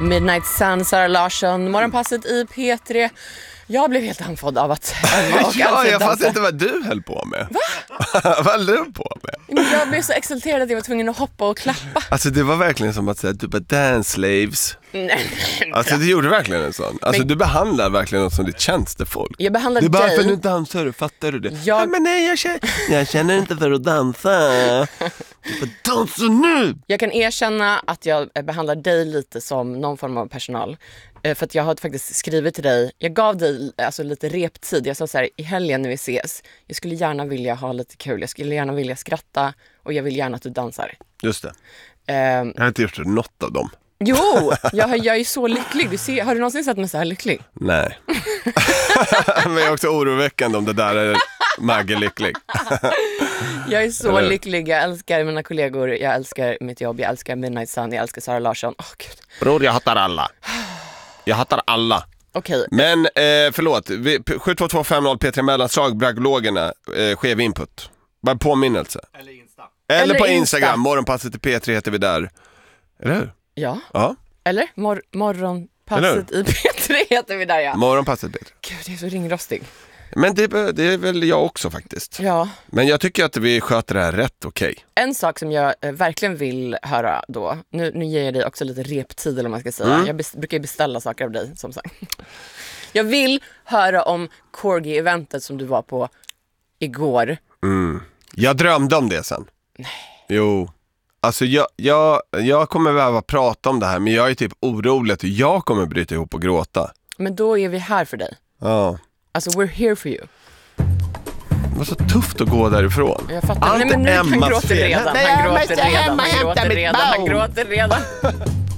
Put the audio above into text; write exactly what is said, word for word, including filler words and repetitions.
Midnight Sun, Sara Larsson, morgonpasset i P tre. Jag blev helt anfodd av att ja, jag fattar inte vad du höll på med. Va? Vad höll du på med? Men jag blev så exalterad att jag var tvungen att hoppa och klappa. Alltså det var verkligen som att säga du bara dance slaves. Nej. Alltså du gjorde verkligen en sån. Alltså men, du behandlar verkligen något som ditt tjänstefolk. Jag behandlar dig. Det är bara dig. för att du inte dansar, fattar du det? Jag... Ja, men nej, jag känner, jag känner inte för att dansa. Du bara dansa nu. Jag kan erkänna att jag behandlar dig lite som någon form av personal. För att jag har faktiskt skrivit till dig. Jag gav dig alltså lite reptid. Jag sa så här, i helgen när vi ses. Jag skulle gärna vilja ha lite kul. Jag skulle gärna vilja skratta. Och jag vill gärna att du dansar. Just det. Um, jag har inte gjort något av dem. Jo, jag, jag är så lycklig. Du ser, har du någonsin sett mig så här lycklig? Nej. Men jag är också oroväckande om det där är Maggie lycklig. Jag är så Eller? lycklig. Jag älskar mina kollegor. Jag älskar mitt jobb. Jag älskar Midnight Sun. Jag älskar Sara Larsson. Åh, Gud. Bror, jag hatar alla. Jag hatar alla. Okej. Men eh, förlåt. sju två två fem noll P tre Mellanslag, Bragologerna, eh, skev input. Bara påminnelse. Eller Insta. Eller, Eller på Insta. Instagram. Morgonpasset i P tre heter vi där. Eller hur? Ja. Ja. Eller Mor- morgonpasset i P tre heter vi där, ja. Morgonpasset P tre. Gud, det är så ringrostig. Men det, det är väl jag också faktiskt. Ja. Men jag tycker att vi sköter det här rätt okej. Okay. En sak som jag eh, verkligen vill höra då. Nu, nu ger jag dig också lite reptid eller vad man ska säga. Mm. Jag bes- brukar beställa saker av dig, som sagt. Jag vill höra om Corgi-eventet som du var på igår. Mm. Jag drömde om det sen. Nej. Jo. Alltså jag, jag, jag kommer behöva prata om det här. Men jag är typ orolig att jag kommer bryta ihop och gråta. Men då är vi här för dig. Ja. Alltså, we're here for you. Det var så tufft att gå därifrån. Jag fattar. Allt Nej, men nu, han Emmas gråter fel. redan. Nej, Han jag gråter måste redan. hemma Han hämta gråter mitt redan. barn. Han gråter redan.